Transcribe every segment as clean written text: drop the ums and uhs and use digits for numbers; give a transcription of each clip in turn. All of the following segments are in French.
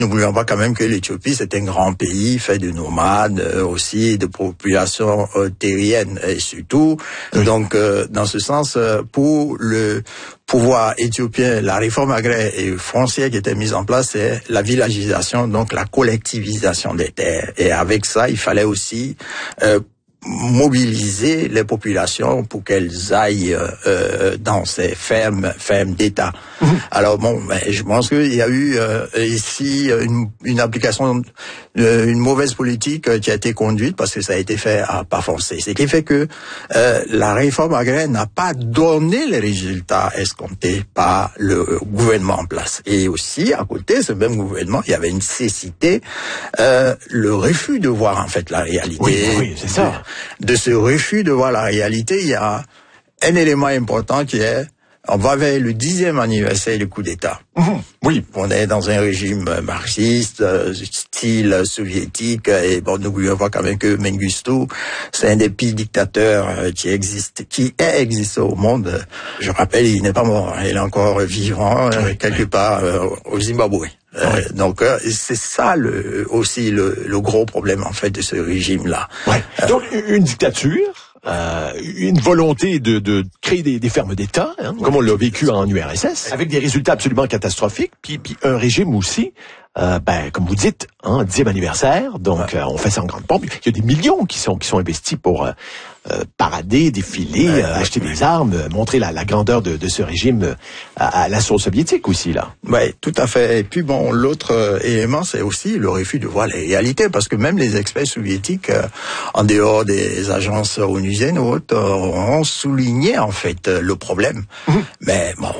N'oublions pas quand même que l'Éthiopie, c'est un grand pays fait de nomades, aussi de populations terriennes et surtout. Oui. Donc, dans ce sens, pour le pouvoir éthiopien, la réforme agraire et foncière qui était mise en place, c'est la villagisation, donc la collectivisation des terres. Et avec ça, il fallait aussi mobiliser les populations pour qu'elles aillent dans ces fermes d'État. Mmh. Alors bon, je pense qu'il y a eu ici une application, une mauvaise politique qui a été conduite parce que ça a été fait à pas forcer. Ce qui fait que la réforme agraire n'a pas donné les résultats escomptés par le gouvernement en place. Et aussi, à côté, ce même gouvernement, il y avait une cécité, le refus de voir en fait la réalité. Oui, c'est ça. De ce refus de voir la réalité, il y a un élément important qui est, on va vers le 10e anniversaire du coup d'État. Mmh, oui. On est dans un régime marxiste, style soviétique, et bon, n'oublions pas quand même que Mengistu, c'est un des pires dictateurs qui ait existé au monde. Je rappelle, il n'est pas mort, il est encore vivant, quelque part au Zimbabwe. Donc c'est ça aussi le gros problème en fait de ce régime-là. Ouais. Donc une dictature, une volonté de créer des fermes d'État, comme on l'a vécu en URSS, avec des résultats absolument catastrophiques, puis un régime aussi. Comme vous dites, 10e anniversaire, donc on fait ça en grande pompe. Il y a des millions qui sont investis pour parader, défiler, acheter des armes, montrer la grandeur de ce régime à l'assaut soviétique aussi, là. Ouais, tout à fait. Et puis bon, l'autre élément, c'est aussi le refus de voir les réalités, parce que même les experts soviétiques, en dehors des agences onusiennes ou autres, ont souligné en fait le problème. Mmh. Mais bon,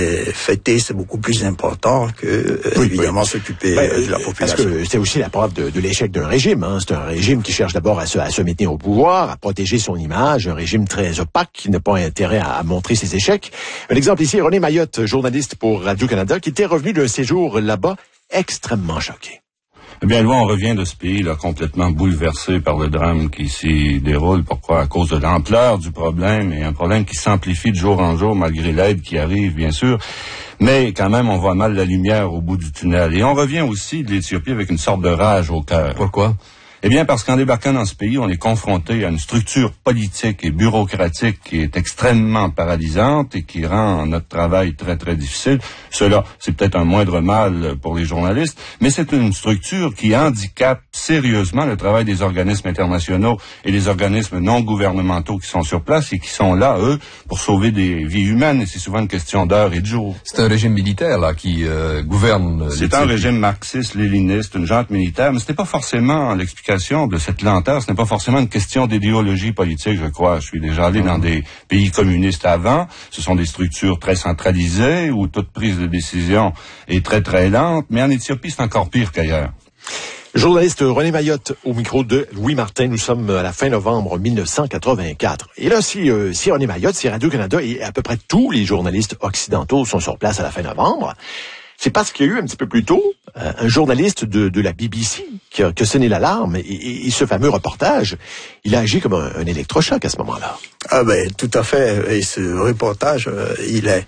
c'est beaucoup plus important que évidemment s'occuper de la population. Parce que c'est aussi la preuve de l'échec d'un régime. C'est un régime qui cherche d'abord à se maintenir au pouvoir, à protéger son image, un régime très opaque qui n'a pas intérêt à montrer ses échecs. Un exemple ici, René Mayotte, journaliste pour Radio-Canada, qui était revenu d'un séjour là-bas extrêmement choqué. Eh bien, loin, on revient de ce pays-là complètement bouleversé par le drame qui s'y déroule. Pourquoi? À cause de l'ampleur du problème, et un problème qui s'amplifie de jour en jour malgré l'aide qui arrive, bien sûr. Mais quand même, on voit mal la lumière au bout du tunnel. Et on revient aussi de l'Éthiopie avec une sorte de rage au cœur. Pourquoi? Eh bien, parce qu'en débarquant dans ce pays, on est confronté à une structure politique et bureaucratique qui est extrêmement paralysante et qui rend notre travail très, très difficile. Cela, c'est peut-être un moindre mal pour les journalistes, mais c'est une structure qui handicape sérieusement le travail des organismes internationaux et des organismes non gouvernementaux qui sont sur place et qui sont là, eux, pour sauver des vies humaines. Et c'est souvent une question d'heures et de jours. C'est un régime militaire, là, qui gouverne. C'est un régime marxiste-léniniste, une junte militaire, mais c'était pas forcément l'explication de cette lenteur. Ce n'est pas forcément une question d'idéologie politique, je crois. Je suis déjà allé dans des pays communistes avant. Ce sont des structures très centralisées où toute prise de décision est très, très lente. Mais en Éthiopie, c'est encore pire qu'ailleurs. Journaliste René Mayotte au micro de Louis Martin. Nous sommes à la fin novembre 1984. Et là, si René Mayotte, si Radio-Canada et à peu près tous les journalistes occidentaux sont sur place à la fin novembre, c'est parce qu'il y a eu un petit peu plus tôt un journaliste de la BBC qui a sonné l'alarme et ce fameux reportage, il a agi comme un électrochoc à ce moment-là. Ah ben tout à fait. Et ce reportage, il est.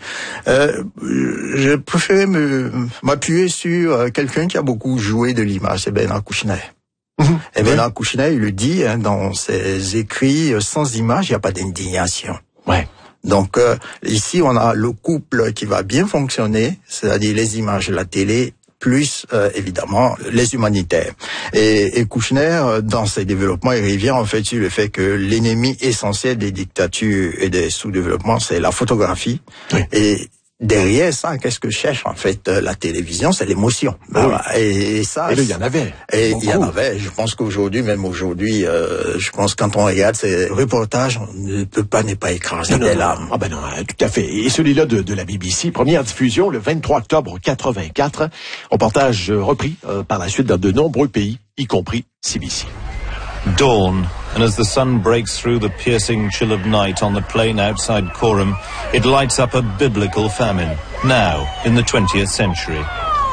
Je préférais m'appuyer sur quelqu'un qui a beaucoup joué de l'image, c'est Bernard Kouchner. Et Bernard Kouchner, il le dit dans ses écrits, sans image, il n'y a pas d'indignation. Ouais. Donc ici, on a le couple qui va bien fonctionner, c'est-à-dire les images de la télé, plus évidemment les humanitaires. Et Kouchner, dans ses développements, il revient en fait sur le fait que l'ennemi essentiel des dictatures et des sous-développements, c'est la photographie. Oui. Et derrière ça, qu'est-ce que cherche en fait la télévision? C'est l'émotion. Oui. Et ça. Et là, il y en avait. Et il y en avait. Je pense qu'aujourd'hui, même aujourd'hui, je pense quand on regarde ces reportages, on ne peut pas ne pas écraser des larmes. Ah ben non, tout à fait. Et celui-là de la BBC, première diffusion le 23 octobre 84. Reportage repris par la suite dans de nombreux pays, y compris CBC. Dawn, and as the sun breaks through the piercing chill of night on the plain outside Coram, it lights up a biblical famine, now in the 20th century.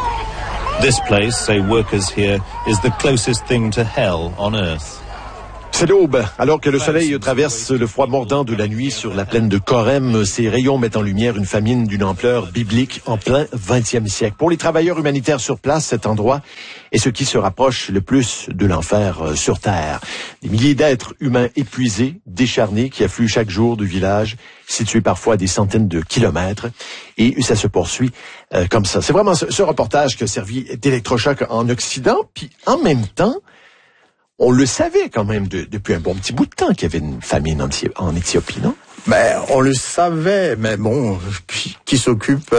This place, say workers here, is the closest thing to hell on earth. C'est l'aube. Alors que le soleil traverse le froid mordant de la nuit sur la plaine de Corem, ses rayons mettent en lumière une famine d'une ampleur biblique en plein 20e siècle. Pour les travailleurs humanitaires sur place, cet endroit est ce qui se rapproche le plus de l'enfer sur Terre. Des milliers d'êtres humains épuisés, décharnés, qui affluent chaque jour du village, situé parfois à des centaines de kilomètres. Et ça se poursuit comme ça. C'est vraiment ce reportage qui a servi d'électrochoc en Occident, puis en même temps, on le savait quand même depuis un bon petit bout de temps qu'il y avait une famine en Éthiopie, non? Ben, on le savait, mais bon, qui s'occupe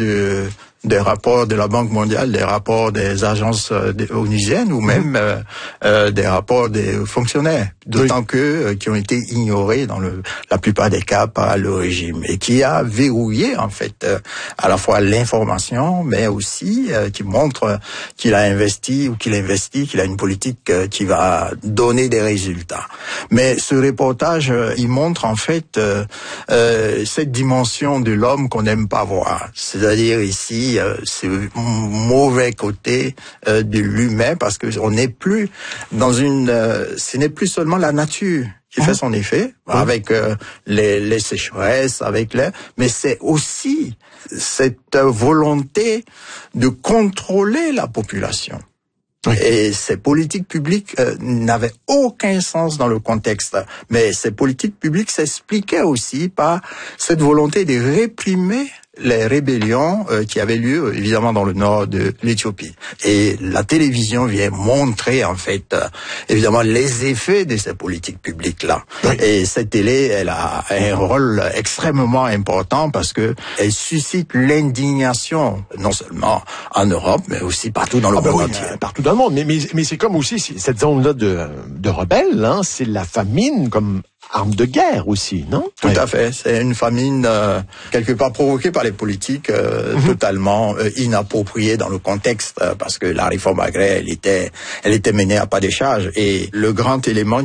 des rapports de la Banque mondiale, des rapports des agences onusiennes ou même des rapports des fonctionnaires, d'autant que qui ont été ignorés dans la plupart des cas par le régime et qui a verrouillé en fait à la fois l'information, mais aussi qui montre qu'il a investi ou qu'il investit, qu'il a une politique qui va donner des résultats. Mais ce reportage, il montre en fait cette dimension de l'homme qu'on n'aime pas voir, c'est-à-dire ici ce mauvais côté de l'humain, parce que on n'est plus dans ce n'est plus seulement la nature qui fait son effet avec les sécheresses, mais c'est aussi cette volonté de contrôler la population. Et ces politiques publiques n'avaient aucun sens dans le contexte. Mais ces politiques publiques s'expliquaient aussi par cette volonté de réprimer les rébellions qui avaient lieu évidemment dans le nord de l'Éthiopie. Et la télévision vient montrer en fait évidemment les effets de ces politiques publiques-là. Oui. Et cette télé, elle a un rôle extrêmement important parce que elle suscite l'indignation non seulement en Europe mais aussi partout dans le monde entier. Partout dans le monde. Mais c'est comme aussi cette zone-là de rebelles, hein, c'est la famine comme arme de guerre aussi, non? Tout à fait. C'est une famine quelque part provoquée par les politiques totalement inappropriée dans le contexte parce que la réforme agraire, elle était menée à pas de charge. Et le grand élément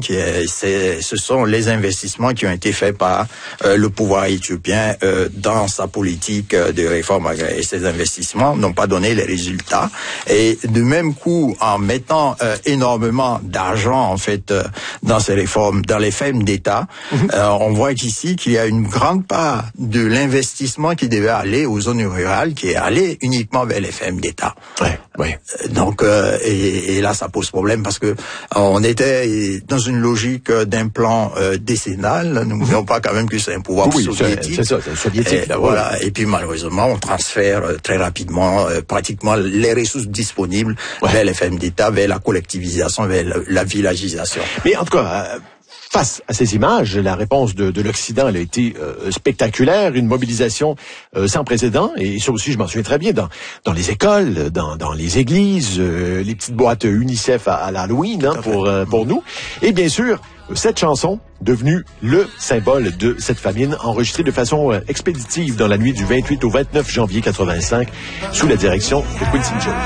ce sont les investissements qui ont été faits par le pouvoir éthiopien dans sa politique de réforme agraire. Et ces investissements n'ont pas donné les résultats. Et de même coup, en mettant énormément d'argent en fait dans ces réformes, dans les fermes d'État, on voit ici qu'il y a une grande part de l'investissement qui devait aller aux zones rurales, qui est allé uniquement vers les fermes d'État. Ouais. Donc, et là, ça pose problème parce que on était dans une logique d'un plan décennal. N'oublions pas quand même que c'est un pouvoir soviétique. C'est ça, c'est soviétique. Voilà. Et puis malheureusement, on transfère très rapidement, pratiquement les ressources disponibles vers les fermes d'État, vers la collectivisation, vers la villagisation. Mais en tout cas. Face à ces images, la réponse de l'Occident elle a été spectaculaire, une mobilisation sans précédent, et ça aussi je m'en souviens très bien, dans les écoles, dans les églises, les petites boîtes UNICEF à l'Halloween pour nous, et bien sûr cette chanson devenue le symbole de cette famine, enregistrée de façon expéditive dans la nuit du 28 au 29 janvier 85 sous la direction de Quincy Jones.